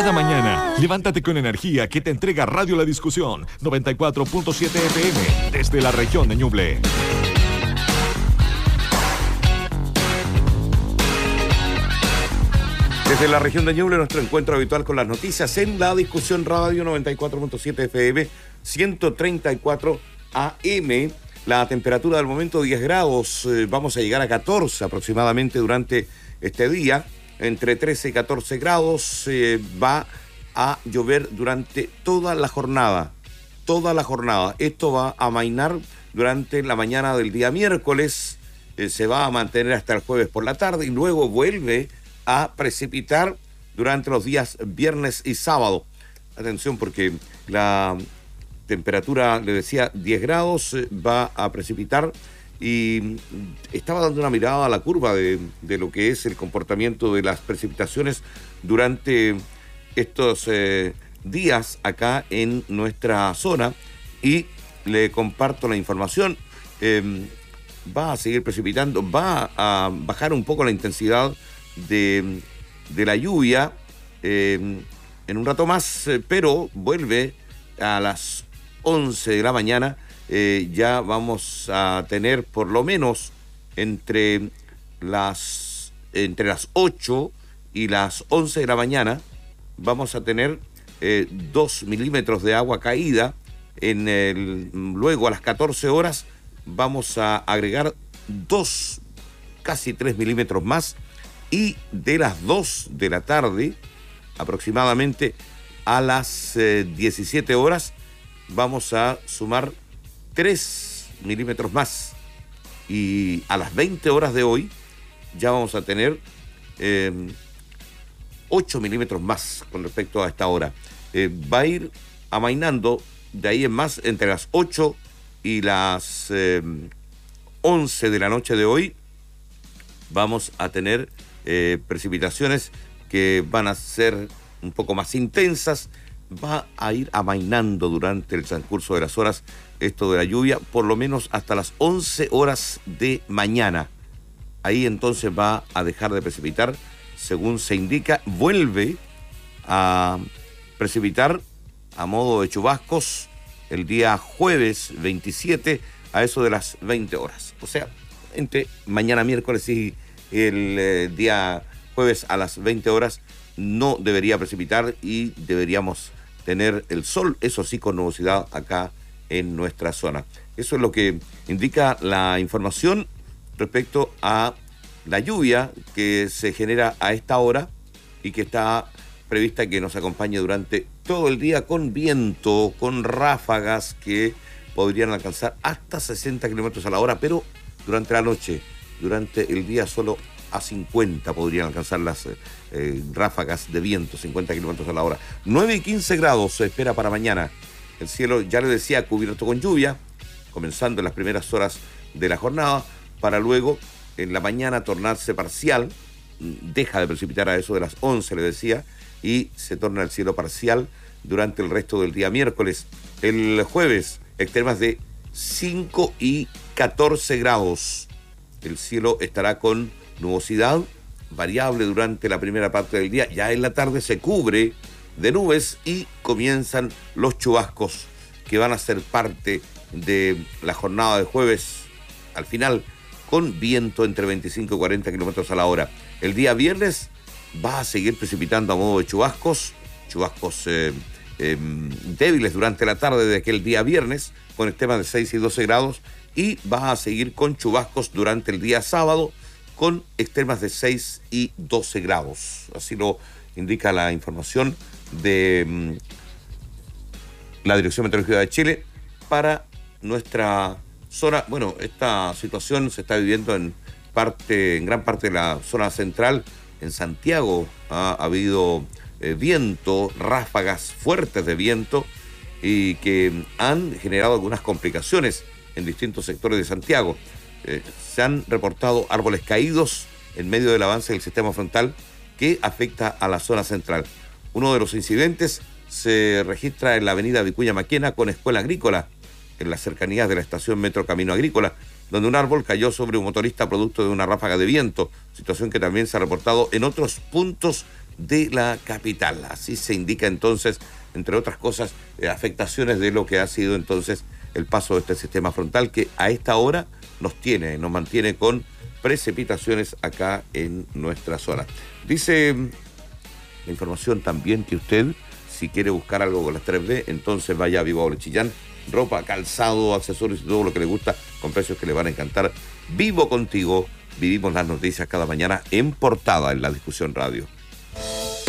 Cada mañana, levántate con energía que te entrega Radio La Discusión 94.7 FM desde la región de Ñuble. Desde la región de Ñuble, nuestro encuentro habitual con las noticias en La Discusión Radio 94.7 FM, 134 AM. La temperatura del momento 10 grados, vamos a llegar a 14 aproximadamente durante este día. Entre 13 y 14 grados, va a llover durante toda la jornada. Toda la jornada. Esto va a amainar durante la mañana del día miércoles. Se va a mantener hasta el jueves por la tarde y luego vuelve a precipitar durante los días viernes y sábado. Atención, porque la temperatura, le decía, 10 grados, va a precipitar. Y estaba dando una mirada a la curva de lo que es el comportamiento de las precipitaciones durante estos días acá en nuestra zona, y le comparto la información. Va a seguir precipitando, va a bajar un poco la intensidad de la lluvia en un rato más, pero vuelve a las 11 de la mañana. Ya vamos a tener por lo menos entre las 8 y las 11 de la mañana, vamos a tener 2 milímetros de agua caída. Luego a las 14 horas vamos a agregar casi 3 milímetros más, y de las 2 de la tarde aproximadamente a las 17 horas vamos a sumar 3 milímetros más, y a las 20 horas de hoy ya vamos a tener 8 milímetros más con respecto a esta hora. Va a ir amainando de ahí en más. Entre las 8 y las 11 de la noche de hoy vamos a tener precipitaciones que van a ser un poco más intensas. Va a ir amainando durante el transcurso de las horas esto de la lluvia, por lo menos hasta las 11 horas de mañana. Ahí entonces va a dejar de precipitar, según se indica. Vuelve a precipitar a modo de chubascos el día jueves 27 a eso de las 20 horas. O sea, entre mañana miércoles y el día jueves a las 20 horas no debería precipitar y deberíamos tener el sol, eso sí, con nubosidad acá en nuestra zona. Eso es lo que indica la información respecto a la lluvia que se genera a esta hora y que está prevista que nos acompañe durante todo el día, con viento, con ráfagas que podrían alcanzar hasta 60 kilómetros a la hora, pero durante la noche, durante el día solo a 50 podrían alcanzar las ráfagas de viento, 50 kilómetros a la hora. 9 y 15 grados se espera para mañana. El cielo, ya le decía, cubierto con lluvia, comenzando en las primeras horas de la jornada, para luego en la mañana tornarse parcial. Deja de precipitar a eso de las 11, le decía, y se torna el cielo parcial durante el resto del día miércoles. El jueves, extremas de 5 y 14 grados. El cielo estará con nubosidad variable durante la primera parte del día. Ya en la tarde se cubre de nubes y comienzan los chubascos que van a ser parte de la jornada de jueves al final, con viento entre 25 y 40 kilómetros a la hora. El día viernes va a seguir precipitando a modo de chubascos débiles durante la tarde de aquel día viernes, con extremas de 6 y 12 grados, y va a seguir con chubascos durante el día sábado, con extremas de 6 y 12 grados. Así lo indica la información de la Dirección Meteorológica de Chile para nuestra zona. Bueno, esta situación se está viviendo en gran parte de la zona central. En Santiago ha habido viento, ráfagas fuertes de viento, y que han generado algunas complicaciones en distintos sectores de Santiago. Se han reportado árboles caídos en medio del avance del sistema frontal que afecta a la zona central. Uno de los incidentes se registra en la avenida Vicuña Maquena con Escuela Agrícola, en las cercanías de la estación Metro Camino Agrícola, donde un árbol cayó sobre un motorista producto de una ráfaga de viento, situación que también se ha reportado en otros puntos de la capital. Así se indica entonces, entre otras cosas, afectaciones de lo que ha sido entonces el paso de este sistema frontal que a esta hora nos mantiene con precipitaciones acá en nuestra zona. Dice la información también que usted, si quiere buscar algo con las 3B, entonces vaya a Vivo Chillán, ropa, calzado, accesorios y todo lo que le gusta, con precios que le van a encantar. Vivo contigo, vivimos las noticias cada mañana en portada en La Discusión Radio.